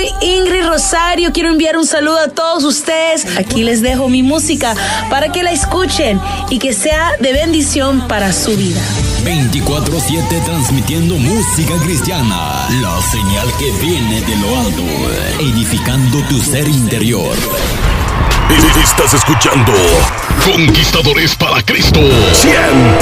Ingrid Rosario. Quiero enviar un saludo a todos ustedes. Aquí les dejo mi música para que la escuchen y que sea de bendición para su vida. 24/7 transmitiendo música cristiana, la señal que viene de lo alto, edificando tu ser interior. Estás escuchando Conquistadores para Cristo 100.